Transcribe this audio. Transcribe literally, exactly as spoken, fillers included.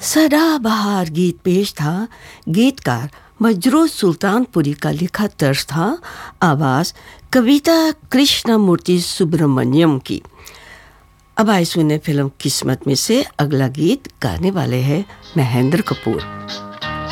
सदाबहार गीत पेश था। गीतकार मजरू सुल्तानपुरी का लिखा तर्ज था। आवाज़ कविता कृष्णमूर्ति सुब्रमण्यम की। अब आइए सुने फिल्म किस्मत में से अगला गीत। गाने वाले हैं महेंद्र कपूर।